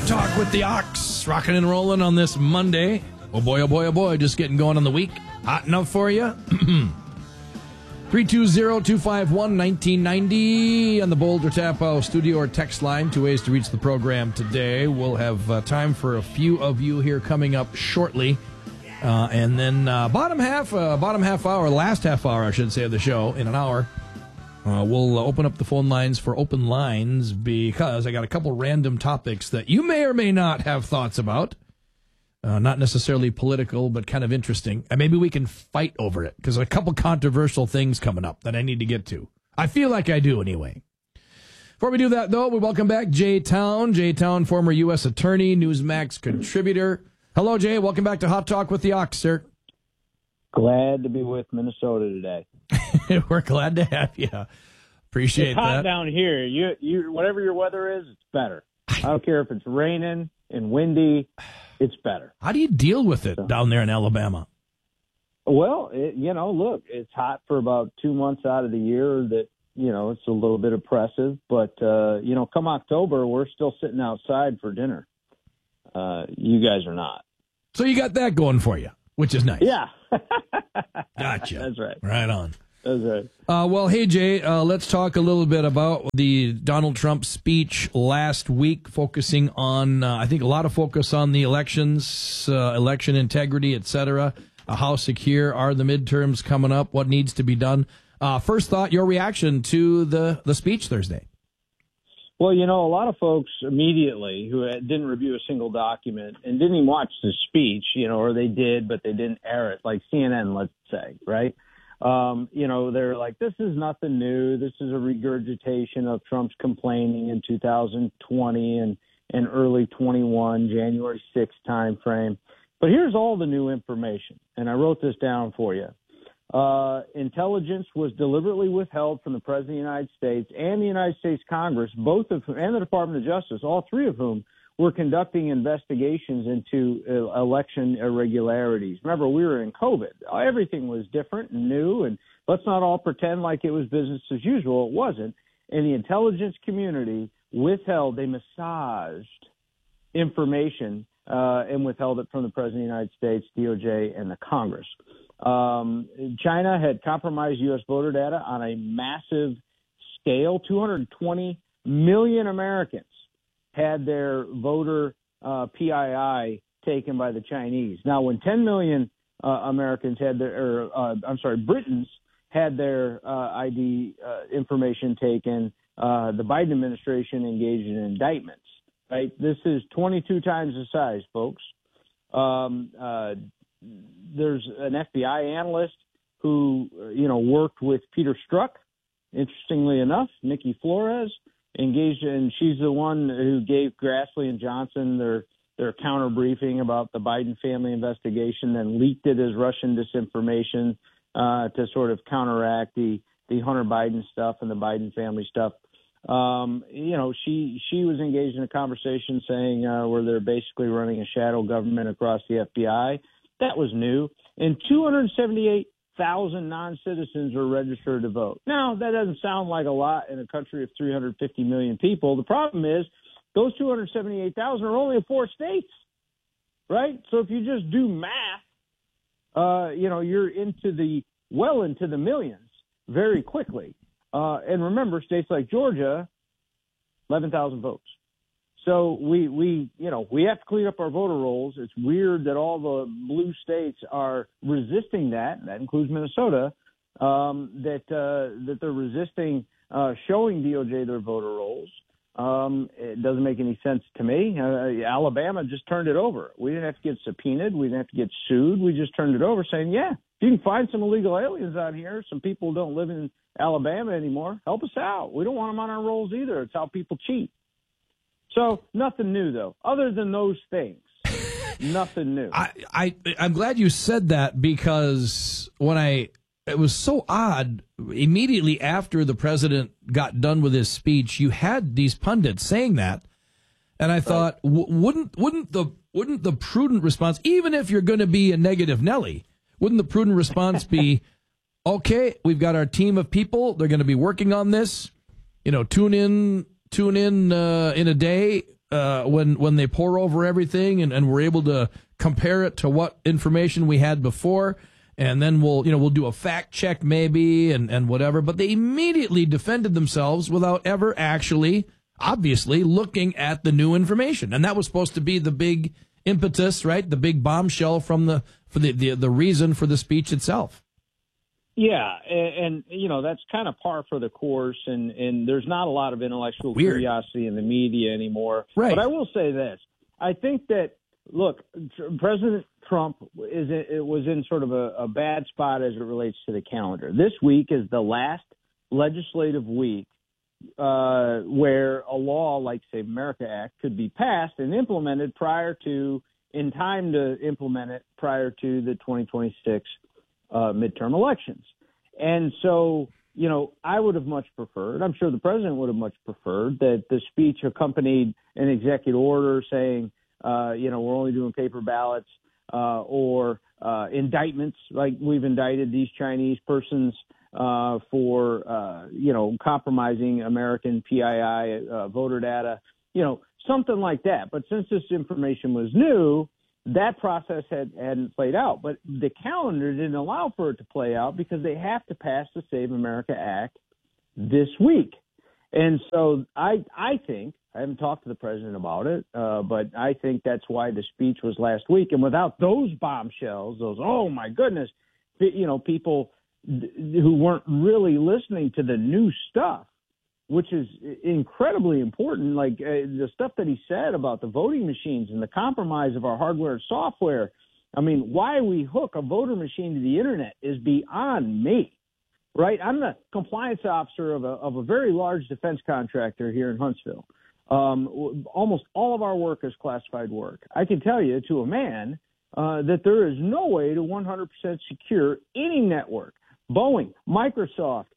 Talk with the Ox, rocking and rolling on this Monday. Oh boy, oh boy, oh boy, just getting going on the week. Hot enough for you? 320-251-1990 on the Boulder Tap studio or text line. 2 ways to reach the program today. We'll have time for a few of you here coming up shortly. And then last half hour, I should say, of the show in an hour. We'll open up the phone lines for open lines because I got a couple random topics that you may or may not have thoughts about. Not necessarily political, but kind of interesting. And maybe we can fight over it because a couple controversial things coming up that I need to get to. I feel like I do anyway. Before we do that, though, we welcome back Jay Town. Jay Town, former U.S. attorney, Newsmax contributor. Hello, Jay. Welcome back to Hot Talk with the Ox, sir. Glad to be with Minnesota today. We're glad to have you. Appreciate it's hot that. Down here. You whatever your weather is, it's better. I don't care if it's raining and windy, it's better. How do you deal with it down there in Alabama? Well, look, it's hot for about 2 months out of the year that, it's a little bit oppressive. But, come October, we're still sitting outside for dinner. You guys are not. So you got that going for you, which is nice. Yeah. Gotcha. That's right. Right on. That's right. Well, hey, Jay, let's talk a little bit about the Donald Trump speech last week, focusing on, I think, a lot of focus on the elections, election integrity, et cetera. How secure are the midterms coming up? What needs to be done? First thought, your reaction to the speech Thursday. Well, a lot of folks immediately who didn't review a single document and didn't even watch the speech, or they did, but they didn't air it, like CNN, let's say, right? They're like, this is nothing new. This is a regurgitation of Trump's complaining in 2020 and early 21, January 6th timeframe. But here's all the new information, and I wrote this down for you. Intelligence was deliberately withheld from the President of the United States and the United States Congress, both of whom, and the Department of Justice, all three of whom were conducting investigations into election irregularities. Remember, we were in COVID. Everything was different and new, and let's not all pretend like it was business as usual. It wasn't. And the intelligence community withheld, they massaged information and withheld it from the President of the United States, DOJ, and the Congress. China had compromised U.S. voter data on a massive scale. 220 million Americans had their voter PII taken by the Chinese. Now, when 10 million Britons had their ID information taken, the Biden administration engaged in indictments. Right? This is 22 times the size, folks. There's an FBI analyst who, worked with Peter Strzok, interestingly enough, Nikki Flores, engaged in, she's the one who gave Grassley and Johnson their counter briefing about the Biden family investigation, then leaked it as Russian disinformation to sort of counteract the Hunter Biden stuff and the Biden family stuff. She was engaged in a conversation saying where they're basically running a shadow government across the FBI. That was new. And 278,000 non-citizens were registered to vote. Now, that doesn't sound like a lot in a country of 350 million people. The problem is those 278,000 are only in 4 states, right? So if you just do math, you're into the millions very quickly. And remember, states like Georgia, 11,000 votes. So we have to clean up our voter rolls. It's weird that all the blue states are resisting that. That includes Minnesota. That they're resisting showing DOJ their voter rolls. It doesn't make any sense to me. Alabama just turned it over. We didn't have to get subpoenaed. We didn't have to get sued. We just turned it over, saying, yeah, if you can find some illegal aliens out here, some people who don't live in Alabama anymore, help us out. We don't want them on our rolls either. It's how people cheat. So nothing new, though, other than those things. Nothing new. I'm glad you said that because it was so odd. Immediately after the president got done with his speech, you had these pundits saying that, and I thought, wouldn't the prudent response, even if you're going to be a negative Nelly, wouldn't the prudent response be, okay, we've got our team of people, they're going to be working on this, tune in in a day when they pour over everything and we're able to compare it to what information we had before, and then we'll do a fact check maybe and whatever. But they immediately defended themselves without ever actually, obviously, looking at the new information. And that was supposed to be the big impetus, right? The big bombshell for the reason for the speech itself. Yeah, and that's kind of par for the course, and there's not a lot of intellectual curiosity in the media anymore. Right. But I will say this. I think that, look, President Trump was in sort of a bad spot as it relates to the calendar. This week is the last legislative week where a law like Save America Act could be passed and implemented in time to implement it prior to the 2026 midterm elections. And so, I would have much preferred, I'm sure the president would have much preferred, that the speech accompanied an executive order saying, we're only doing paper ballots, or indictments, like we've indicted these Chinese persons for, compromising American PII voter data, something like that. But since this information was new, that process hadn't played out. But the calendar didn't allow for it to play out because they have to pass the Save America Act this week. And so I think, I haven't talked to the president about it, but I think that's why the speech was last week. And without those bombshells, oh my goodness, people who weren't really listening to the new stuff, which is incredibly important, like the stuff that he said about the voting machines and the compromise of our hardware and software. I mean, why we hook a voter machine to the internet is beyond me, right? I'm the compliance officer of a very large defense contractor here in Huntsville. Almost all of our work is classified work. I can tell you to a man that there is no way to 100% secure any network. Boeing, Microsoft,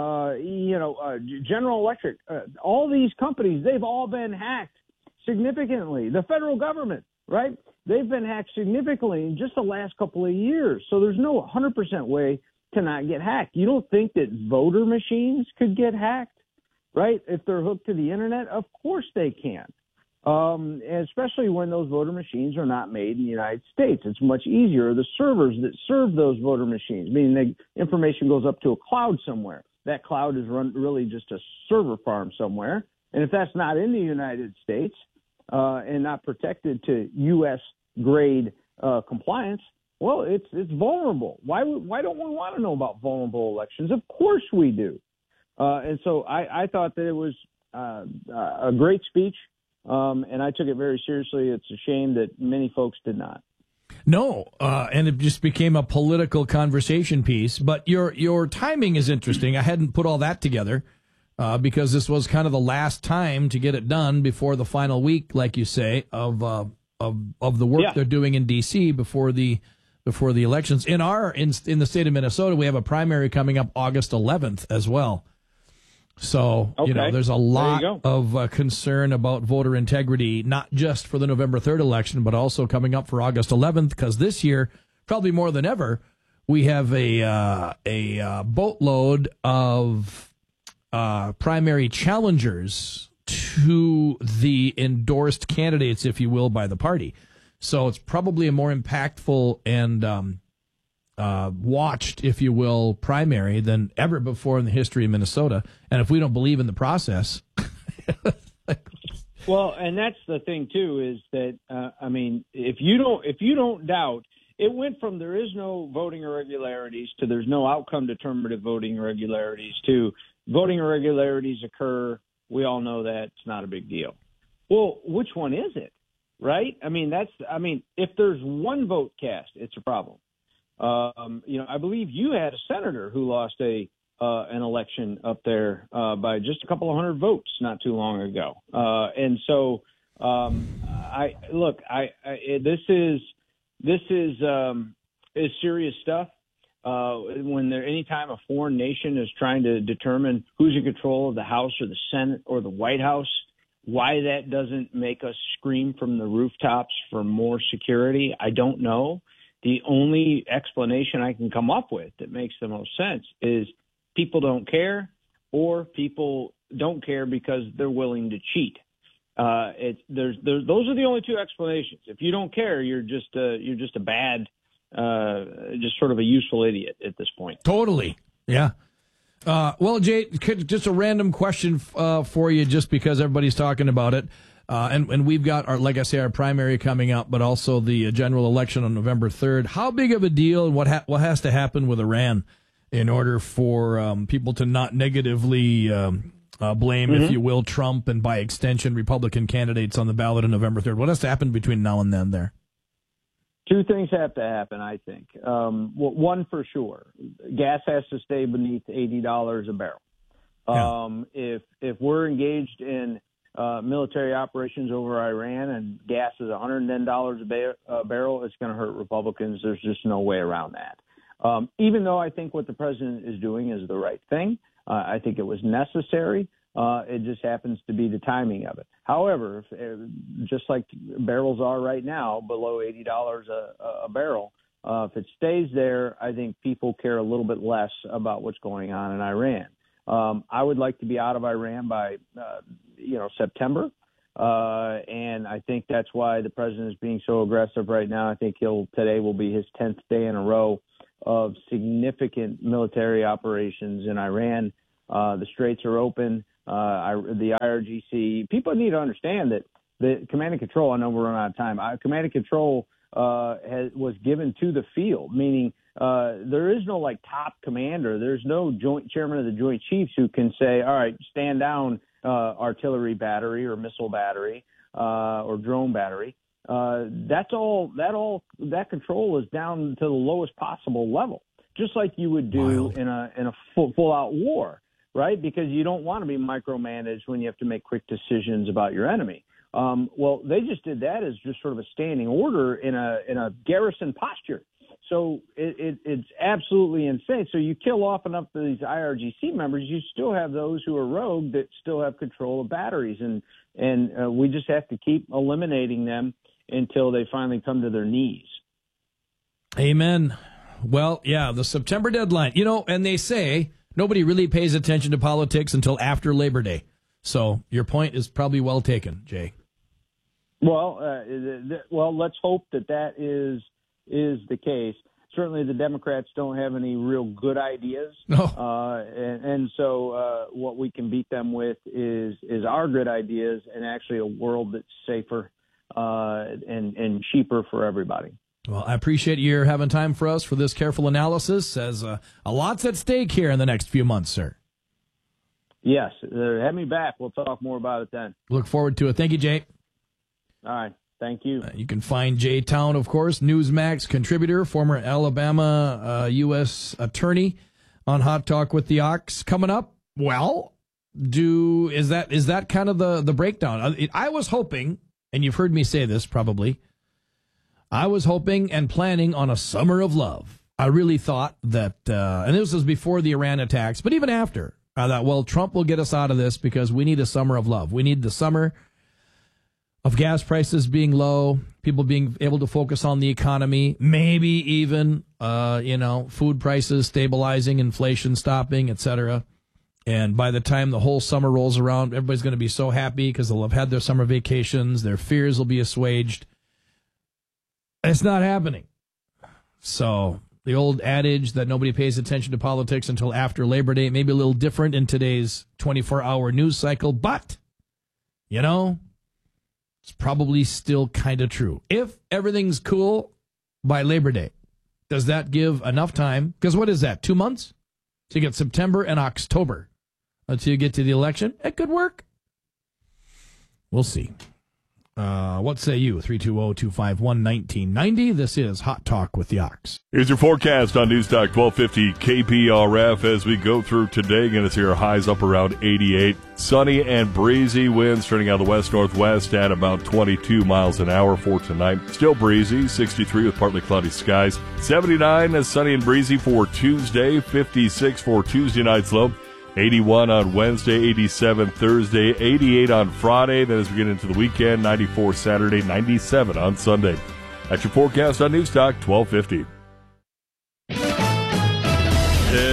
General Electric, all these companies, they've all been hacked significantly. The federal government, right? They've been hacked significantly in just the last couple of years. So there's no 100% way to not get hacked. You don't think that voter machines could get hacked, right? If they're hooked to the internet, of course they can. Especially when those voter machines are not made in the United States. It's much easier. The servers that serve those voter machines, meaning the information goes up to a cloud somewhere. That cloud is really just a server farm somewhere. And if that's not in the United States and not protected to U.S. grade compliance, well, it's vulnerable. Why don't we want to know about vulnerable elections? Of course we do. And so I thought that it was a great speech. And I took it very seriously. It's a shame that many folks did not. No, and it just became a political conversation piece. But your timing is interesting. I hadn't put all that together because this was kind of the last time to get it done before the final week, like you say, of the work they're doing in D.C. before the elections. In the state of Minnesota, we have a primary coming up August 11th as well. So, there's a lot of concern about voter integrity, not just for the November 3rd election, but also coming up for August 11th, because this year, probably more than ever, we have a boatload of primary challengers to the endorsed candidates, if you will, by the party. So it's probably a more impactful and watched, if you will, primary than ever before in the history of Minnesota. And if we don't believe in the process. Well, and that's the thing, too, is that, if you don't doubt, it went from there is no voting irregularities to there's no outcome determinative voting irregularities to voting irregularities occur. We all know that it's not a big deal. Well, which one is it? Right? If there's one vote cast, it's a problem. I believe you had a senator who lost an election up there by just a couple of hundred votes not too long ago. And so, this is serious stuff. Anytime a foreign nation is trying to determine who's in control of the House or the Senate or the White House, why that doesn't make us scream from the rooftops for more security, I don't know. The only explanation I can come up with that makes the most sense is people don't care, or people don't care because they're willing to cheat. Those are the only two explanations. If you don't care, you're just a bad, just sort of a useful idiot at this point. Totally. Yeah. Well, Jay, just a random question for you, just because everybody's talking about it. And we've got like I say, our primary coming up, but also the general election on November 3rd. How big of a deal and what has to happen with Iran in order for people to not negatively blame, if you will, Trump and by extension Republican candidates on the ballot on November 3rd? What has to happen between now and then there? Two things have to happen, I think. One for sure, gas has to stay beneath $80 a barrel. If we're engaged in military operations over Iran and gas is $110 a barrel, it's going to hurt Republicans. There's just no way around that. Even though I think what the president is doing is the right thing, I think it was necessary. It just happens to be the timing of it. However, just like barrels are right now, below $80 a barrel, if it stays there, I think people care a little bit less about what's going on in Iran. I would like to be out of Iran by, September. And I think that's why the president is being so aggressive right now. I think today will be his 10th day in a row of significant military operations in Iran. The straits are open. The IRGC, people need to understand that the command and control, I know we're running out of time, command and control was given to the field, meaning there is no top commander. There's no joint chairman of the Joint Chiefs who can say, all right, stand down artillery battery or missile battery or drone battery. That control is down to the lowest possible level, just like you would do in a full out war, right? Because you don't want to be micromanaged when you have to make quick decisions about your enemy. Well, they just did that as just sort of a standing order in a garrison posture. So it's absolutely insane. So you kill off enough of these IRGC members, you still have those who are rogue that still have control of batteries, and we just have to keep eliminating them until they finally come to their knees. Amen. Well, yeah, the September deadline. And they say nobody really pays attention to politics until after Labor Day. So your point is probably well taken, Jay. Well, let's hope that is the case. Certainly the Democrats don't have any real good ideas. No. And so what we can beat them with is our good ideas and actually a world that's safer and cheaper for everybody. Well, I appreciate you having time for us for this careful analysis, as a lot's at stake here in the next few months, sir. Yes. Have me back. We'll talk more about it then. Look forward to it. Thank you, Jay. All right. Thank you. You can find Jay Town, of course, Newsmax contributor, former Alabama U.S. attorney, on Hot Talk with the Ox. Coming up, well, is that kind of the breakdown? I was hoping, and you've heard me say this probably, I was hoping and planning on a summer of love. I really thought that, and this was before the Iran attacks, but even after, I thought, well, Trump will get us out of this because we need a summer of love. We need the summer of gas prices being low, people being able to focus on the economy, maybe even, food prices stabilizing, inflation stopping, etc. And by the time the whole summer rolls around, everybody's going to be so happy because they'll have had their summer vacations, their fears will be assuaged. It's not happening. So the old adage that nobody pays attention to politics until after Labor Day may be a little different in today's 24-hour news cycle, but, it's probably still kind of true. If everything's cool by Labor Day, does that give enough time? Because what is that, 2 months? So you get September and October until you get to the election? It could work. We'll see. What say you? 320-251-1990. This is Hot Talk with the Ox. Here's your forecast on News Talk 1250 KPRF as we go through today. Going to see our highs up around 88. Sunny and breezy winds turning out of the west-northwest at about 22 miles an hour for tonight. Still breezy, 63 with partly cloudy skies. 79 as sunny and breezy for Tuesday. 56 for Tuesday night's low. 81 on Wednesday, 87 Thursday, 88 on Friday. Then as we get into the weekend, 94 Saturday, 97 on Sunday. That's your forecast on News Talk 1250.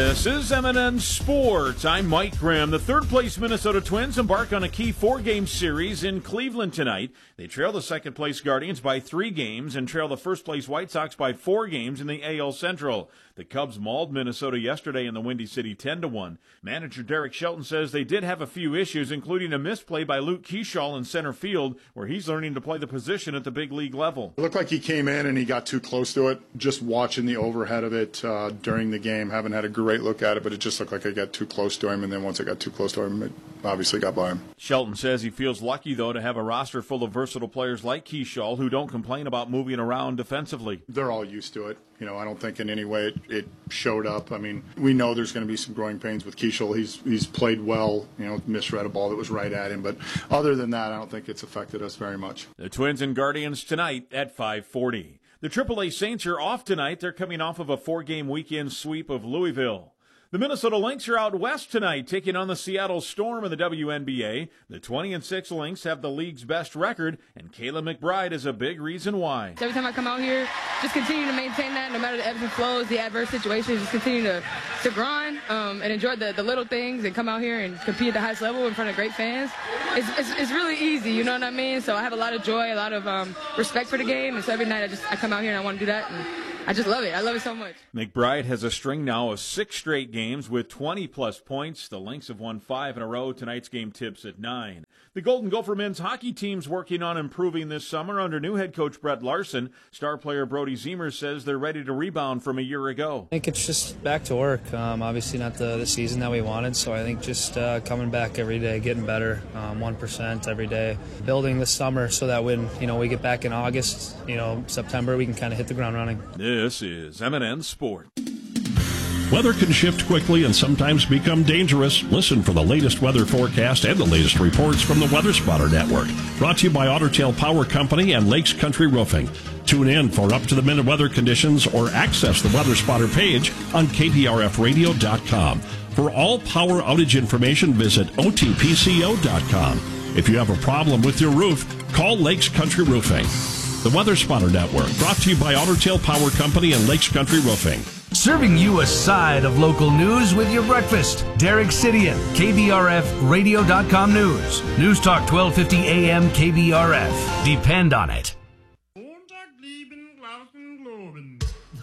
This is M&N Sports. I'm Mike Grimm. The third-place Minnesota Twins embark on a key 4-game series in Cleveland tonight. They trail the second-place Guardians by 3 games and trail the first-place White Sox by 4 games in the AL Central. The Cubs mauled Minnesota yesterday in the Windy City 10-1. Manager Derek Shelton says they did have a few issues, including a missed play by Luke Keeschall in center field, where he's learning to play the position at the big league level. It looked like he came in and he got too close to it. Just watching the overhead of it during the game, haven't had a great look at it, but it just looked like I got too close to him, and then once I got too close to him, it obviously got by him. Shelton says he feels lucky, though, to have a roster full of versatile players like Keeschall who don't complain about moving around defensively. They're all used to it. You know, I don't think in any way it showed up. I mean, we know there's going to be some growing pains with Keeschall. He's played well, misread a ball that was right at him. But other than that, I don't think it's affected us very much. The Twins and Guardians tonight at 5:40. The AAA Saints are off tonight. They're coming off of a 4-game weekend sweep of Louisville. The Minnesota Lynx are out west tonight, taking on the Seattle Storm in the WNBA. The 20-6 Lynx have the league's best record, and Kayla McBride is a big reason why. Every time I come out here, just continue to maintain that, no matter the ebbs and flows, the adverse situations, just continue to grind and enjoy the little things and come out here and compete at the highest level in front of great fans. It's really easy, you know what I mean? So I have a lot of joy, a lot of respect for the game, and so every night I come out here and I want to do that, and I just love it. I love it so much. McBride has a string now of 6 straight games with 20-plus points. The Lynx have won 5 in a row. Tonight's game tips at 9. The Golden Gopher men's hockey team's working on improving this summer under new head coach Brett Larson. Star player Brody Zemer says they're ready to rebound from a year ago. I think it's just back to work. Obviously not the season that we wanted, so I think just coming back every day, getting better, 1% every day, building this summer so that when we get back in August, September, we can kind of hit the ground running. This is M&N Sport. Weather can shift quickly and sometimes become dangerous. Listen for the latest weather forecast and the latest reports from the Weather Spotter Network. Brought to you by Otter Tail Power Company and Lakes Country Roofing. Tune in for up-to-the-minute weather conditions or access the Weather Spotter page on kprfradio.com. For all power outage information, visit otpco.com. If you have a problem with your roof, call Lakes Country Roofing. The Weather Spotter Network, brought to you by Otter Tail Power Company and Lakes Country Roofing. Serving you a side of local news with your breakfast. Derek Sidian, KBRF Radio.com News. News Talk 1250 AM KBRF. Depend on it.